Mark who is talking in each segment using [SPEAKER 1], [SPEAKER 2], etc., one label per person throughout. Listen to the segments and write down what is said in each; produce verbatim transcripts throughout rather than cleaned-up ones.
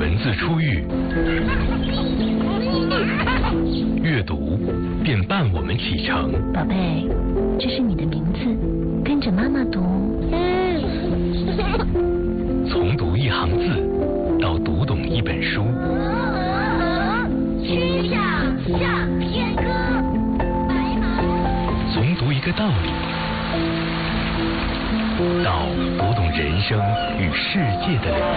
[SPEAKER 1] 文字初遇，阅读便伴我们启程。
[SPEAKER 2] 宝贝，这是你的名字，跟着妈妈读。
[SPEAKER 1] 从读一行字到读懂一本书。
[SPEAKER 3] 曲项向天歌，白马。
[SPEAKER 1] 从读一个道理到读懂人生与世界的辽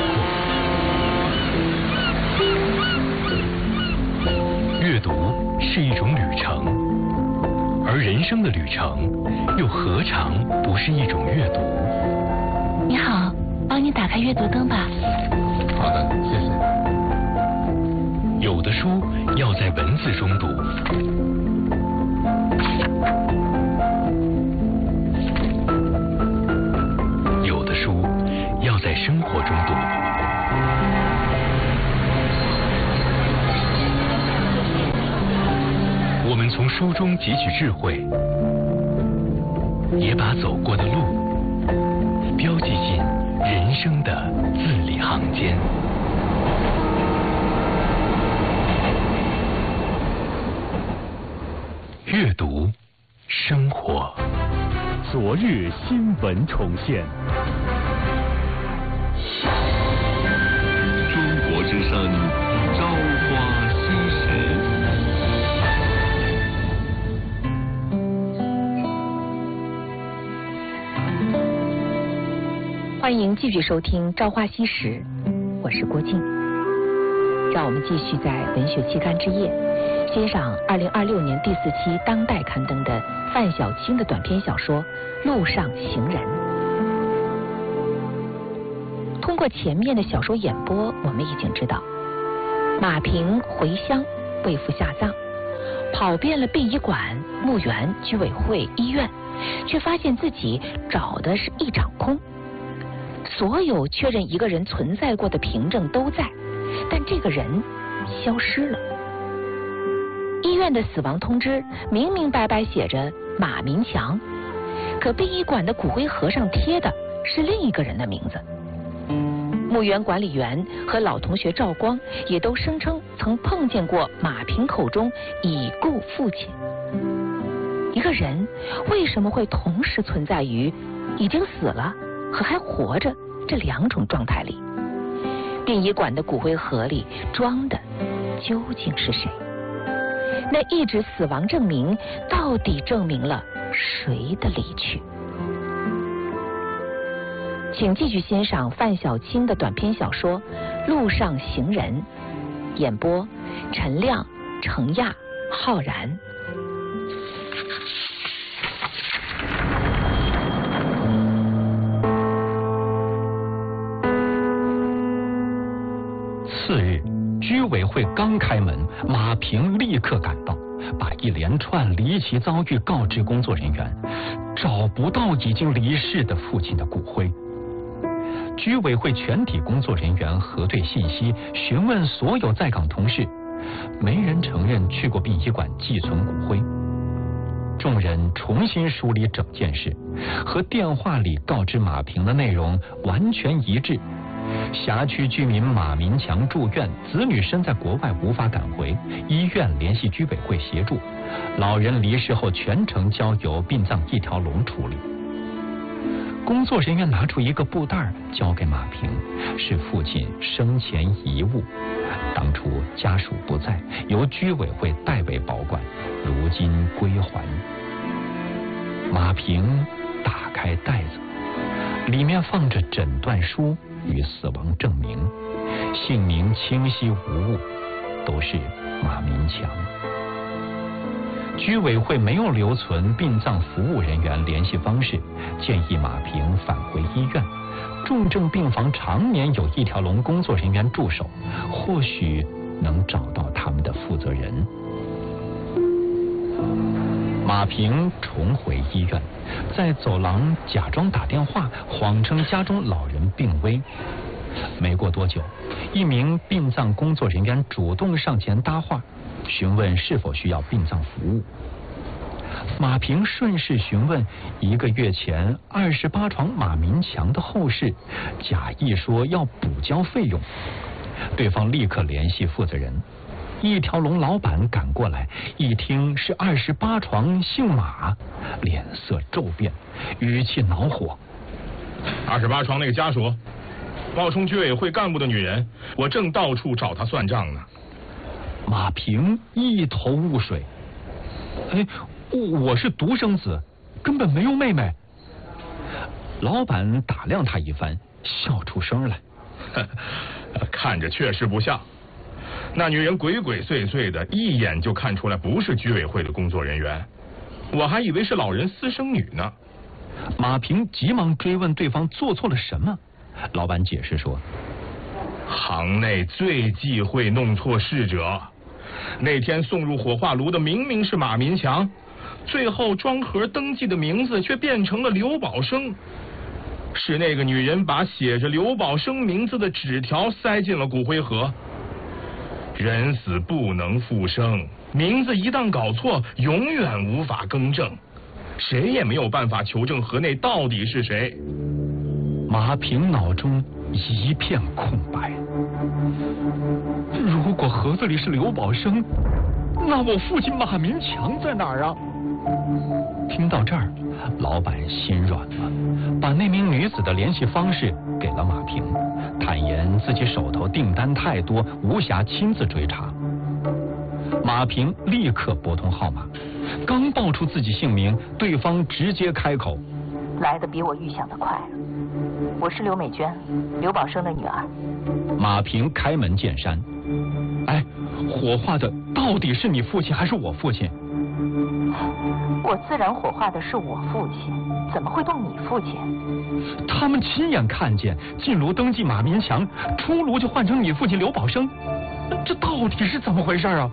[SPEAKER 1] 阔。阅读是一种旅程，而人生的旅程又何尝不是一种阅读？
[SPEAKER 2] 你好，帮你打开阅读灯吧。
[SPEAKER 4] 好的，谢谢。
[SPEAKER 1] 有的书要在文字中读，有的书要在生活中读。我们从书中汲取智慧，也把走过的路标记进人生的字里行间。阅读，生活。
[SPEAKER 5] 昨日新闻重现。
[SPEAKER 6] 中国之声，朝花夕拾。
[SPEAKER 2] 欢迎继续收听《朝花夕拾》，我是郭静。让我们继续在文学期刊之夜欣赏二零二六年第四期《当代》刊登的范小青的短篇小说《路上行人》。通过前面的小说演播，我们已经知道，马平回乡为父下葬，跑遍了殡仪馆、墓园、居委会、医院，却发现自己找的是一场空。所有确认一个人存在过的凭证都在，但这个人消失了。医院的死亡通知明明白白写着马民强，可殡仪馆的骨灰盒上贴的是另一个人的名字。墓园管理员和老同学赵光也都声称曾碰见过马平口中已故父亲。一个人为什么会同时存在于已经死了和还活着这两种状态里？殡仪馆的骨灰盒里装的究竟是谁？那一纸死亡证明到底证明了谁的离去？请继续欣赏范小青的短篇小说《路上行人》，演播陈亮、程亚、浩然。
[SPEAKER 5] 次日，居委会刚开门，马平立刻赶到，把一连串离奇遭遇告知工作人员，找不到已经离世的父亲的骨灰。居委会全体工作人员核对信息，询问所有在岗同事，没人承认去过殡仪馆寄存骨灰。众人重新梳理整件事，和电话里告知马平的内容完全一致。辖区居民马民强住院，子女身在国外无法赶回，医院联系居委会协助，老人离世后全程交由殡葬一条龙处理。工作人员拿出一个布袋交给马平，是父亲生前遗物，当初家属不在，由居委会代为保管，如今归还。马平打开袋子，里面放着诊断书与死亡证明，姓名清晰无误，都是马民强。居委会没有留存殡葬服务人员联系方式，建议马平返回医院。重症病房常年有一条龙工作人员驻守，或许能找到他们的负责人。马平重回医院，在走廊假装打电话，谎称家中老人病危。没过多久，一名殡葬工作人员主动上前搭话，询问是否需要殡葬服务。马平顺势询问一个月前二十八床马民强的后事，假意说要补交费用。 对方立刻联系负责人。一条龙老板赶过来，一听是二十八床姓马，脸色骤变，语气恼火。
[SPEAKER 7] 二十八床那个家属，冒充居委会干部的女人，我正到处找她算账呢。
[SPEAKER 5] 马平一头雾水。哎，我是独生子，根本没有妹妹。老板打量他一番，笑出声来。
[SPEAKER 7] 看着确实不像。那女人鬼鬼祟祟的，一眼就看出来不是居委会的工作人员，我还以为是老人私生女呢。
[SPEAKER 5] 马平急忙追问对方做错了什么。老板解释说，
[SPEAKER 7] 行内最忌讳弄错逝者，那天送入火化炉的明明是马民强，最后装盒登记的名字却变成了刘宝生，是那个女人把写着刘宝生名字的纸条塞进了骨灰盒。人死不能复生，名字一旦搞错，永远无法更正，谁也没有办法求证盒内到底是谁。
[SPEAKER 5] 马平脑中一片空白。如果盒子里是刘宝生，那我父亲马民强在哪儿啊？听到这儿，老板心软了，把那名女子的联系方式给了马平，坦言自己手头订单太多，无暇亲自追查。马平立刻拨通号码，刚报出自己姓名，对方直接开口：
[SPEAKER 2] 来的比我预想的快，我是刘美娟，刘宝生的女儿。
[SPEAKER 5] 马平开门见山：哎，火化的到底是你父亲还是我父亲？
[SPEAKER 2] 我自然火化的是我父亲，怎么会动你父亲？
[SPEAKER 5] 他们亲眼看见进炉登记马民强，出炉就换成你父亲刘宝生，这到底是怎么回事啊？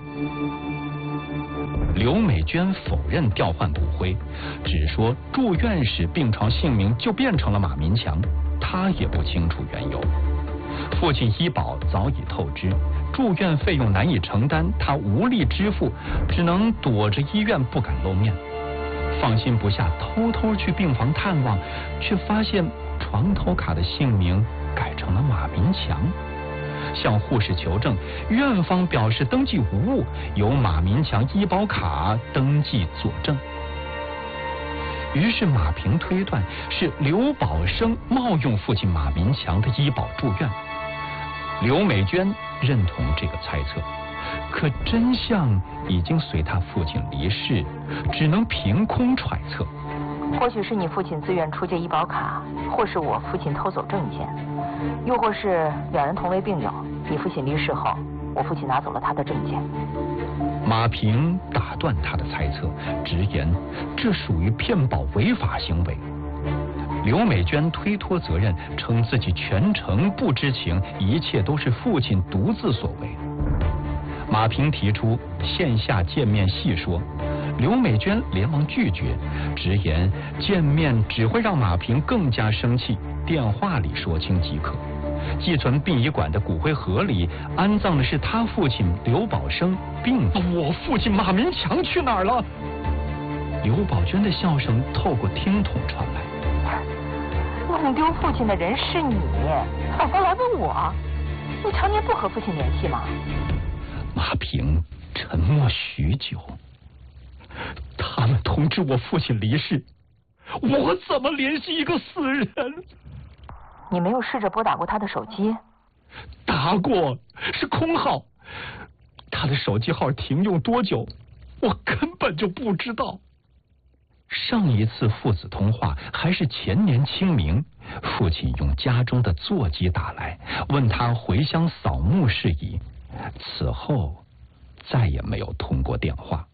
[SPEAKER 5] 刘美娟否认调换骨灰，只说住院时病床姓名就变成了马民强，她也不清楚缘由。父亲医保早已透支，住院费用难以承担，他无力支付，只能躲着医院不敢露面。放心不下，偷偷去病房探望，却发现床头卡的姓名改成了马民强。向护士求证，院方表示登记无误，由马民强医保卡登记佐证。于是马平推断是刘宝生冒用父亲马民强的医保住院。刘美娟认同这个猜测，可真相已经随他父亲离世，只能凭空揣测。
[SPEAKER 2] 或许是你父亲自愿出借医保卡，或是我父亲偷走证件，又或是两人同为病友，你父亲离世后，我父亲拿走了他的证件。
[SPEAKER 5] 马平打断他的猜测，直言这属于骗保违法行为。刘美娟推脱责任，称自己全程不知情，一切都是父亲独自所为。马平提出线下见面细说，刘美娟连忙拒绝，直言见面只会让马平更加生气，电话里说清即可。寄存殡仪馆的骨灰盒里安葬的是他父亲刘宝生，并我父亲马民强去哪儿了？刘宝娟的笑声透过听筒传来。
[SPEAKER 2] 弄丢父亲的人是你，反过来问我，你常年不和父亲联系吗？
[SPEAKER 5] 马平沉默许久。他们通知我父亲离世，我怎么联系一个死人？
[SPEAKER 2] 你没有试着拨打过他的手机？
[SPEAKER 5] 打过，是空号。他的手机号停用多久，我根本就不知道。上一次父子通话还是前年清明，父亲用家中的座机打来，问他回乡扫墓事宜。此后再也没有通过电话。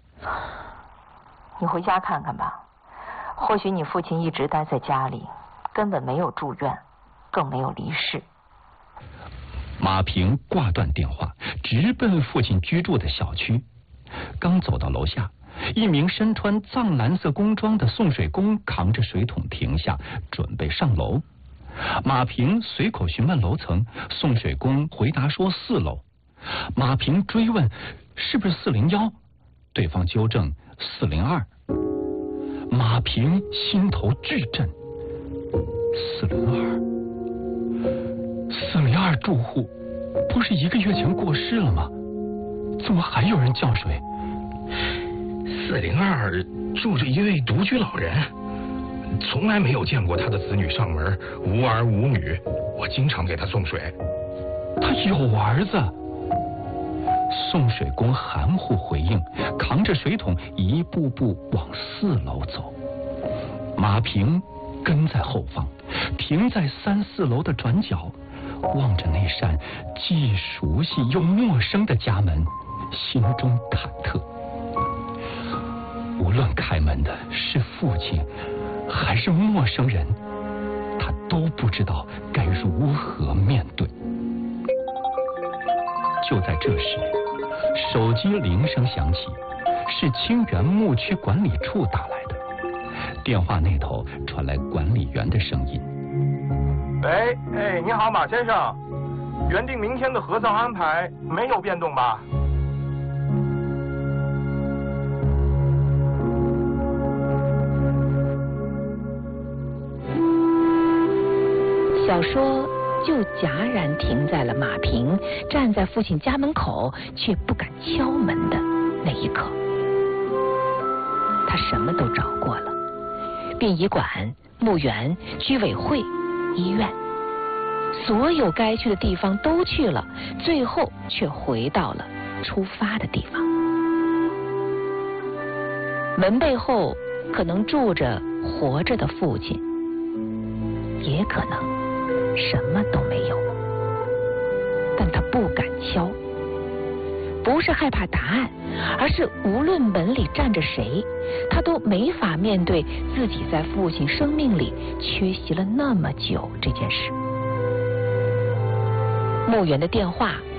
[SPEAKER 2] 你回家看看吧，或许你父亲一直待在家里，根本没有住院，更没有离世。
[SPEAKER 5] 马平挂断电话，直奔父亲居住的小区。刚走到楼下，一名身穿藏蓝色工装的送水工扛着水桶停下，准备上楼。马平随口询问楼层，送水工回答说四楼。马平追问是不是四零幺，对方纠正四零二。马平心头巨震，四零二，四零二住户不是一个月前过世了吗？怎么还有人叫水？
[SPEAKER 7] 四零二住着一位独居老人，从来没有见过他的子女上门，无儿无女，我经常给他送水。
[SPEAKER 5] 他有儿子。送水工含糊回应，扛着水桶一步步往四楼走。马平跟在后方，停在三四楼的转角，望着那扇既熟悉又陌生的家门，心中忐忑。无论开门的是父亲还是陌生人，他都不知道该如何面对。就在这时，手机铃声响起，是清源牧区管理处打来的。电话那头传来管理员的声音：
[SPEAKER 7] 喂，哎，你好，马先生，原定明天的合葬安排没有变动吧？
[SPEAKER 2] 小说就戛然停在了马平站在父亲家门口却不敢敲门的那一刻。他什么都找过了，殡仪馆、墓园、居委会、医院，所有该去的地方都去了，最后却回到了出发的地方。门背后可能住着活着的父亲，也可能什么都没有，但他不敢敲，不是害怕答案，而是无论门里站着谁，他都没法面对自己在父亲生命里缺席了那么久这件事。墓园的电话